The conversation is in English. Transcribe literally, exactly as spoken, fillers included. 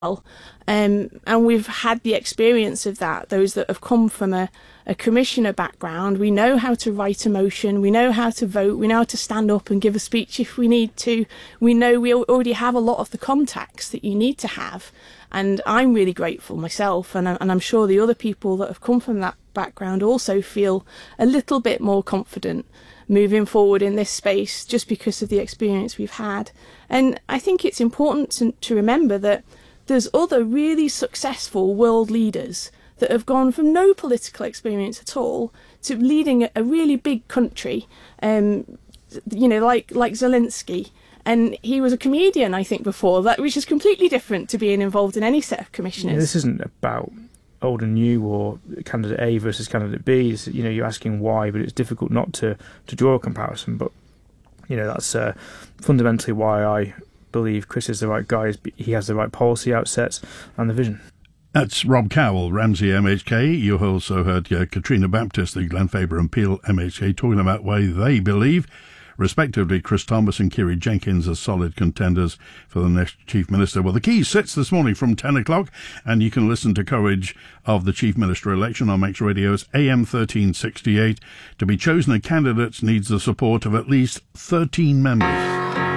Um, and we've had the experience of that. Those that have come from a, a commissioner background, we know how to write a motion, we know how to vote, we know how to stand up and give a speech if we need to. We know we already have a lot of the contacts that you need to have. And I'm really grateful myself, and, I, and I'm sure the other people that have come from that background also feel a little bit more confident moving forward in this space just because of the experience we've had. And I think it's important to, to remember that there's other really successful world leaders that have gone from no political experience at all to leading a really big country, um, you know, like like Zelensky. And he was a comedian, I think, before that, which is completely different to being involved in any set of commissioners. Yeah, this isn't about old and new or candidate A versus candidate B. It's, you know, you're asking why, but it's difficult not to, to draw a comparison. But, you know, that's uh, fundamentally why I believe Chris is the right guy. He has the right policy outsets and the vision. That's Rob Cowell, Ramsey M H K. You also heard uh, Katrina Baptist, the Glenfaber and Peel M H K, talking about why they believe, respectively, Chris Thomas and Kiri Jenkins are solid contenders for the next Chief Minister. Well, the key sits this morning from ten o'clock, and you can listen to coverage of the Chief Minister election on Max Radio's A M thirteen sixty-eight. To be chosen, a candidate needs the support of at least thirteen members.